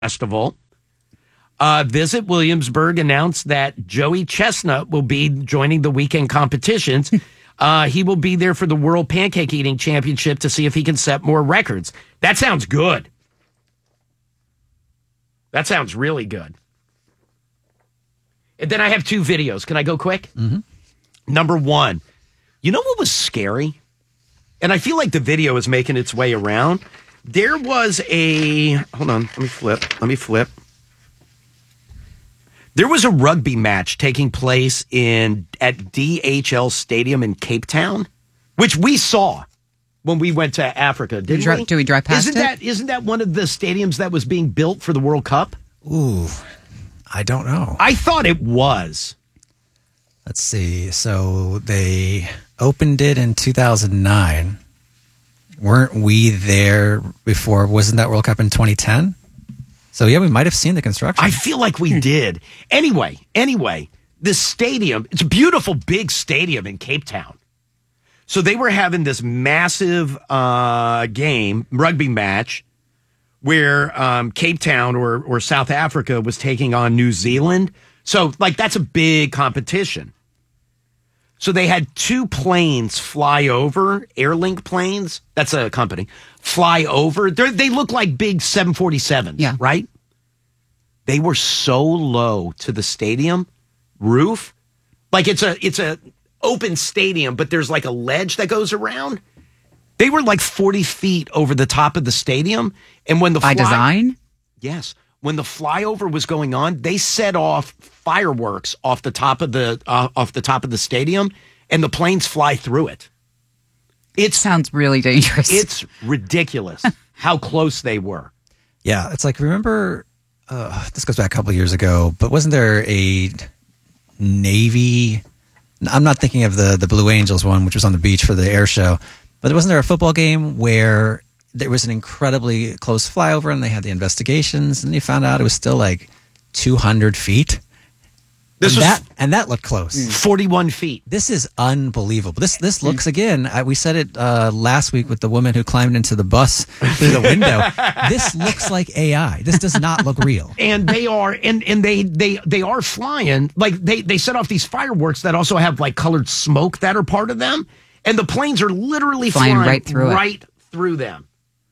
Festival. Visit Williamsburg announced that Joey Chestnut will be joining the weekend competitions. He will be there for the World Pancake Eating Championship to see if he can set more records. That sounds good. That sounds really good. And then I have two videos. Can I go quick? Mm-hmm. Number one, you know what was scary? And I feel like the video is making its way around. There was hold on, let me flip. There was a rugby match taking place at DHL Stadium in Cape Town, which we saw when we went to Africa, didn't we? Do we drive past it? Isn't that one of the stadiums that was being built for the World Cup? Ooh, I don't know. I thought it was. Let's see. So they opened it in 2009. Weren't we there before? Wasn't that World Cup in 2010? So, yeah, we might have seen the construction. I feel like we did. Anyway, this stadium, it's a beautiful, big stadium in Cape Town. So they were having this massive rugby match, where Cape Town or South Africa was taking on New Zealand. So, that's a big competition. So they had two planes fly over, Airlink planes, that's a company, fly over. They look like big 747s, right? They were so low to the stadium roof. It's a open stadium, but there's like a ledge that goes around. They were like 40 feet over the top of the stadium. And when by design? Yes. When the flyover was going on, they set off fireworks off the top of the stadium, and the planes fly through it. It sounds really dangerous. It's ridiculous how close they were. Yeah, it's like, remember, this goes back a couple of years ago, but wasn't there a Navy? I'm not thinking of the Blue Angels one, which was on the beach for the air show, but wasn't there a football game where there was an incredibly close flyover and they had the investigations and they found out it was still like 200 feet. And that looked close. 41 feet. This is unbelievable. This looks, again, we said it last week with the woman who climbed into the bus through the window. This looks like AI. This does not look real. And they are, and they are flying. Like they set off these fireworks that also have like colored smoke that are part of them. And the planes are literally flying right through them.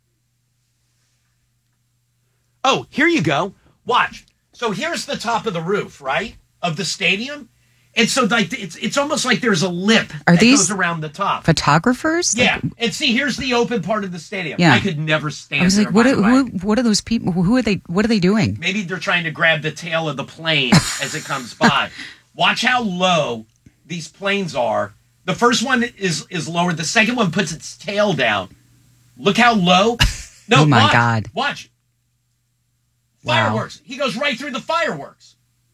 Oh, here you go. Watch. So here's the top of the roof, right, of the stadium. And so it's almost like there's a lip that goes around the top. Photographers? Yeah. And see, here's the open part of the stadium. Yeah. I could never stand there. I was like, what are those people? What are they doing? Maybe they're trying to grab the tail of the plane as it comes by. Watch how low these planes are. The first one is lower. The second one puts its tail down. Look how low. No, oh my God. Watch. Wow. Fireworks. He goes right through the fireworks.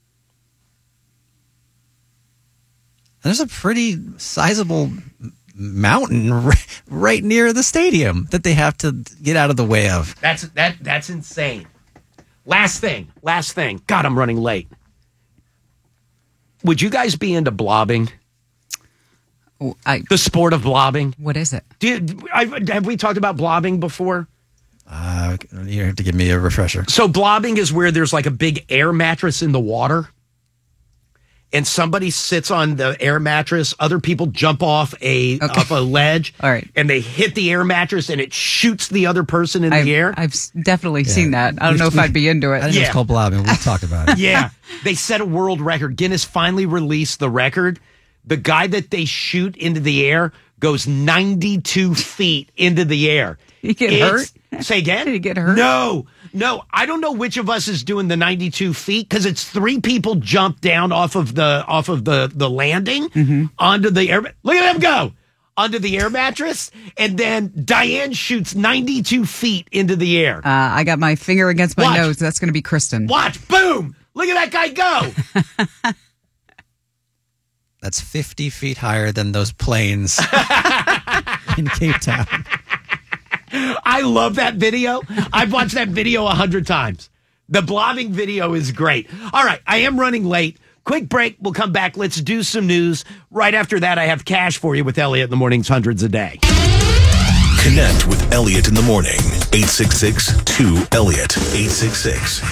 There's a pretty sizable mountain right near the stadium that they have to get out of the way of. That's insane. Last thing. God, I'm running late. Would you guys be into blobbing? The sport of blobbing? What is it? Have we talked about blobbing before? You have to give me a refresher. So blobbing is where there's like a big air mattress in the water, and somebody sits on the air mattress. Other people jump off a ledge, all right, and they hit the air mattress, and it shoots the other person in the air. I've definitely seen that. I don't know if I'd be into it. I think it's called blobbing. We've talked about it. Yeah, they set a world record. Guinness finally released the record. The guy that they shoot into the air goes 92 feet into the air. He get hurt? Say again? Did he get hurt? No. I don't know which of us is doing the 92 feet because it's three people jump down off of the landing onto the air. Look at them go onto the air mattress, and then Diane shoots 92 feet into the air. I got my finger against my nose. That's going to be Kristen. Watch, boom! Look at that guy go. That's 50 feet higher than those planes in Cape Town. I love that video. I've watched that video 100 times. The blobbing video is great. All right, I am running late. Quick break. We'll come back. Let's do some news. Right after that, I have cash for you with Elliot in the Morning's Hundreds a Day. Connect with Elliot in the morning. 866-2-ELLIOT.